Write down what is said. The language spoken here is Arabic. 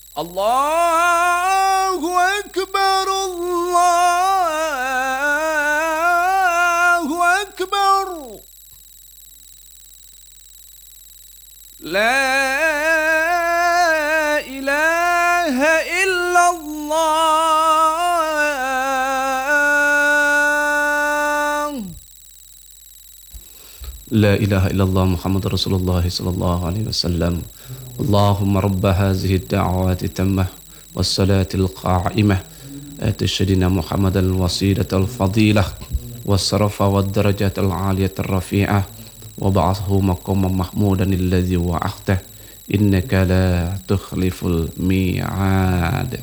الله أكبر الله أكبر لا إله إلا الله لا إله إلا الله محمد رسول الله صلى الله عليه وسلم اللهم رب هذه الدعوات التامة والصلاة القائمة آت سيدنا محمد الوسيلة الفضيلة والشرف والدرجة العالية الرفيعة وابعثه مقاما محمودا الذي وعدته إنك لا تخلف الميعاد